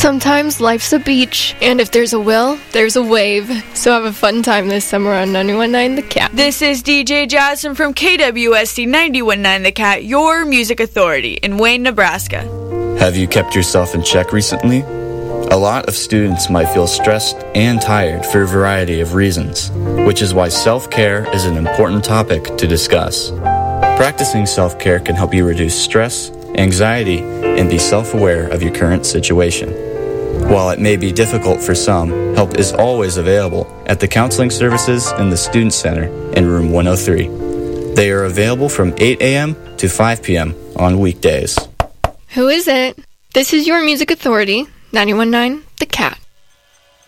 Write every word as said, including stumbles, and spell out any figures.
Sometimes life's a beach, and if there's a will, there's a wave. So have a fun time this summer on ninety-one point nine The Cat. This is D J Jasmine from K W S T ninety-one point nine The Cat, your music authority in Wayne, Nebraska. Have you kept yourself in check recently? A lot of students might feel stressed and tired for a variety of reasons, which is why self-care is an important topic to discuss. Practicing self-care can help you reduce stress, anxiety, and be self-aware of your current situation. While it may be difficult for some, help is always available at the counseling services in the Student Center in room one oh three. They are available from eight a.m. to five p.m. on weekdays. Who is it? This is your music authority, ninety-one point nine The Cat.